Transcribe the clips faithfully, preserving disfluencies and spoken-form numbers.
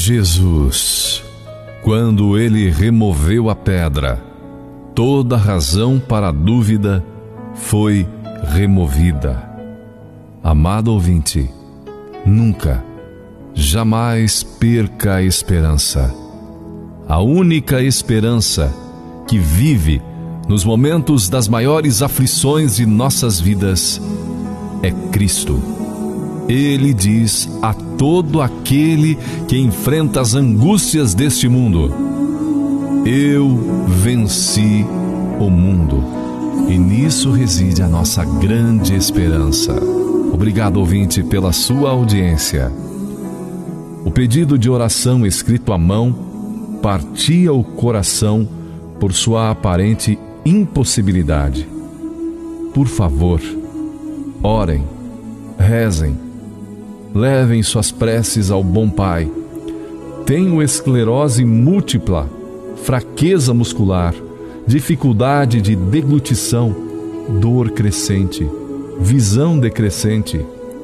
Jesus, quando ele removeu a pedra, toda razão para a dúvida foi removida. Amado ouvinte, nunca, jamais perca a esperança. A única esperança que vive nos momentos das maiores aflições de nossas vidas é Cristo. Ele diz a todo aquele que enfrenta as angústias deste mundo: eu venci o mundo. E nisso reside a nossa grande esperança. Obrigado, ouvinte, pela sua audiência. O pedido de oração escrito à mão partia o coração por sua aparente impossibilidade. Por favor, orem, rezem, levem suas preces ao bom Pai. Tenho esclerose múltipla, fraqueza muscular, dificuldade de deglutição, dor crescente, visão decrescente.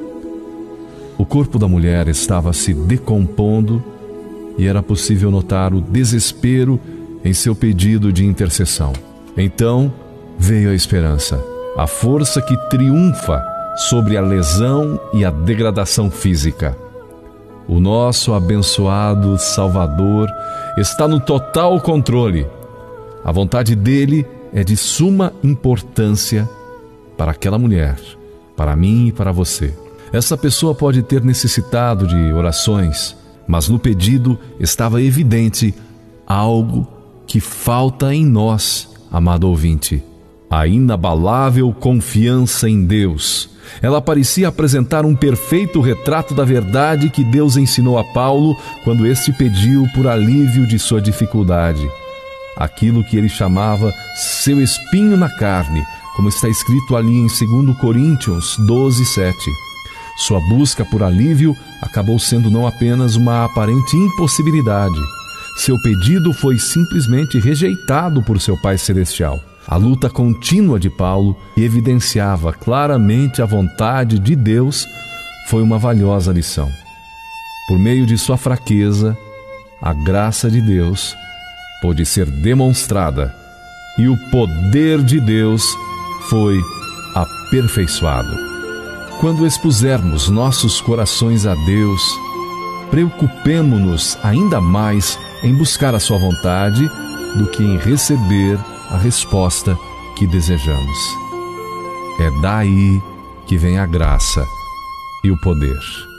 O corpo da mulher estava se decompondo e era possível notar o desespero em seu pedido de intercessão. Então veio a esperança, a força que triunfa sobre a lesão e a degradação física. O nosso abençoado Salvador está no total controle. A vontade dele é de suma importância para aquela mulher, para mim e para você. Essa pessoa pode ter necessitado de orações, mas no pedido estava evidente algo que falta em nós, amado ouvinte: a inabalável confiança em Deus. Ela parecia apresentar um perfeito retrato da verdade que Deus ensinou a Paulo quando este pediu por alívio de sua dificuldade. Aquilo que ele chamava seu espinho na carne, como está escrito ali em dois Coríntios doze, sete. Sua busca por alívio acabou sendo não apenas uma aparente impossibilidade. Seu pedido foi simplesmente rejeitado por seu Pai Celestial. A luta contínua de Paulo, que evidenciava claramente a vontade de Deus, foi uma valiosa lição. Por meio de sua fraqueza, a graça de Deus pôde ser demonstrada e o poder de Deus foi aperfeiçoado. Quando expusermos nossos corações a Deus, preocupemo-nos ainda mais em buscar a sua vontade do que em receber a resposta que desejamos. É daí que vem a graça e o poder.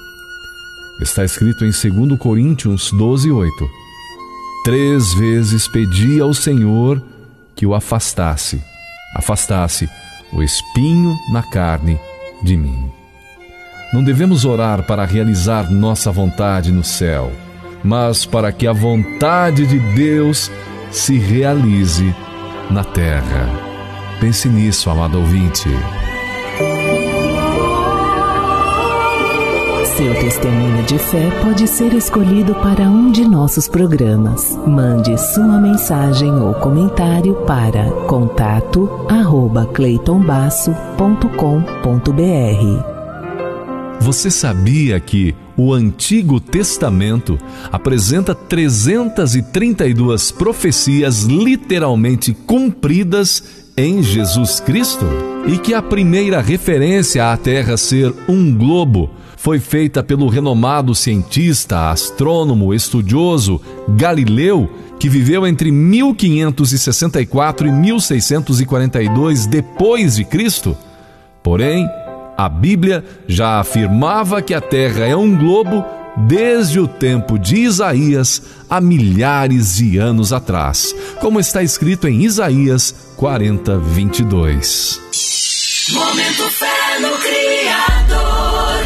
Está escrito em dois Coríntios doze, oito. Três vezes pedi ao Senhor que o afastasse, afastasse o espinho na carne de mim. Não devemos orar para realizar nossa vontade no céu, mas para que a vontade de Deus se realize na terra. Pense nisso, amado ouvinte. Seu testemunho de fé pode ser escolhido para um de nossos programas. Mande sua mensagem ou comentário para contato arroba cleiton basso ponto com ponto br. Você sabia que o Antigo Testamento apresenta trezentas e trinta e duas profecias literalmente cumpridas em Jesus Cristo? E que a primeira referência à Terra ser um globo foi feita pelo renomado cientista, astrônomo, estudioso Galileu, que viveu entre mil quinhentos e sessenta e quatro e mil seiscentos e quarenta e dois depois de Cristo? Porém, a Bíblia já afirmava que a Terra é um globo desde o tempo de Isaías, há milhares de anos atrás, como está escrito em Isaías quarenta, vinte e dois. Momento Fé no Criador.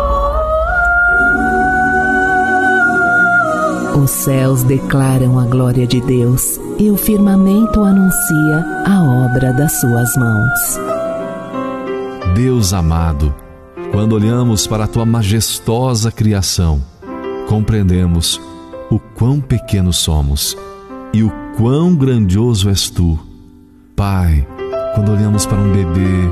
Os céus declaram a glória de Deus e o firmamento anuncia a obra das suas mãos. Deus amado, quando olhamos para a tua majestosa criação, compreendemos o quão pequenos somos e o quão grandioso és tu. Pai, quando olhamos para um bebê,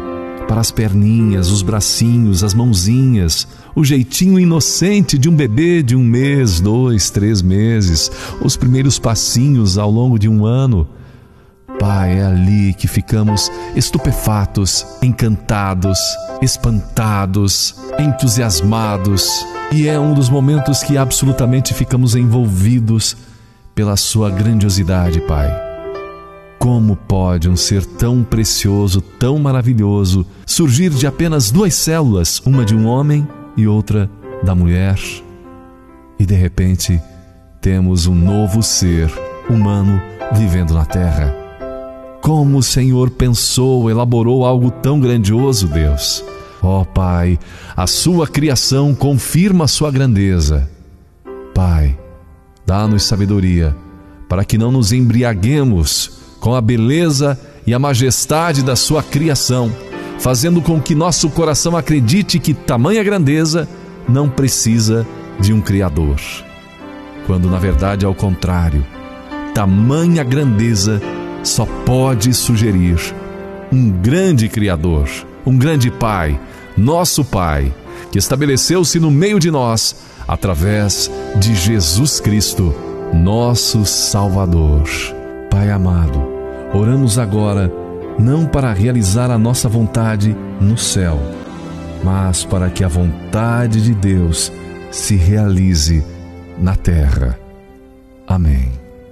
para as perninhas, os bracinhos, as mãozinhas, o jeitinho inocente de um bebê de um mês, dois, três meses, os primeiros passinhos ao longo de um ano. Pai, é ali que ficamos estupefatos, encantados, espantados, entusiasmados, e é um dos momentos que absolutamente ficamos envolvidos pela sua grandiosidade, Pai. Como pode um ser tão precioso, tão maravilhoso, surgir de apenas duas células, uma de um homem e outra da mulher? E de repente temos um novo ser humano vivendo na Terra. Como o Senhor pensou, elaborou algo tão grandioso, Deus? Ó Pai, a sua criação confirma a sua grandeza. Pai, dá-nos sabedoria para que não nos embriaguemos com a beleza e a majestade da sua criação, fazendo com que nosso coração acredite que tamanha grandeza não precisa de um Criador, quando na verdade, ao contrário, tamanha grandeza só pode sugerir um grande Criador, um grande Pai, nosso Pai, que estabeleceu-se no meio de nós através de Jesus Cristo, nosso Salvador. Pai amado, oramos agora não para realizar a nossa vontade no céu, mas para que a vontade de Deus se realize na terra. Amém.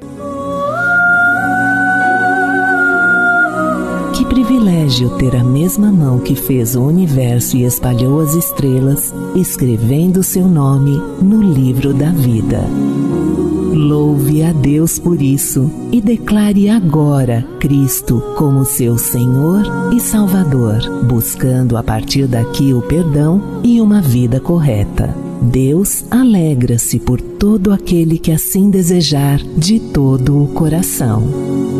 Que privilégio ter a mesma mão que fez o universo e espalhou as estrelas, escrevendo seu nome no livro da vida. Louve a Deus por isso e declare agora Cristo como seu Senhor e Salvador, buscando a partir daqui o perdão e uma vida correta. Deus alegra-se por todo aquele que assim desejar de todo o coração.